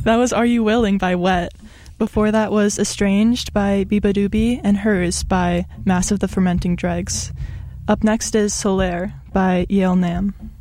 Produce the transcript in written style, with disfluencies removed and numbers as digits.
That was Are You Willing by Wet. Before that was Estranged by Biba Doobie and Hers by Mass of the Fermenting Dregs. Up next is Solaire by Yale Nam.